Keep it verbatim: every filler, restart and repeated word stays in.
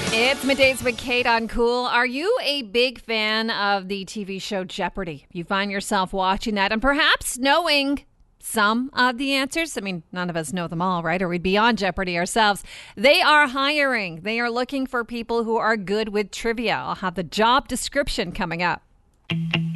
It's Middays with Kate on Cool. Are you a big fan of the T V show Jeopardy? You find yourself watching that and perhaps knowing some of the answers. I mean, none of us know them all, right? Or we'd be on Jeopardy ourselves. They are hiring. They are looking for people who are good with trivia. I'll have the job description coming up.